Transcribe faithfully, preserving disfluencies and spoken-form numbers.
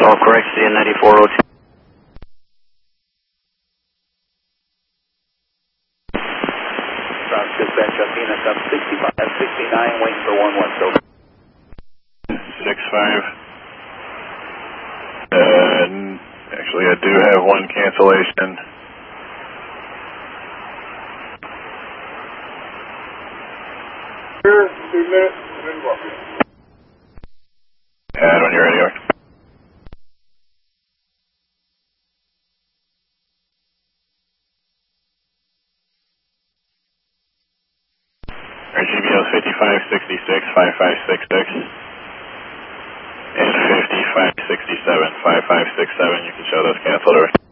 All correct, C N ninety-four oh two. Cross dispatch, Athena, come sixty-five sixty-nine, waiting for one one, so. six five. Uh, actually, I do have one cancellation. Here, two minutes, and then walking. Add when you're ready, York. Our G B L is fifty-five sixty-six, five five six six. And fifty-five sixty-seven, five five six seven. You can show those canceled.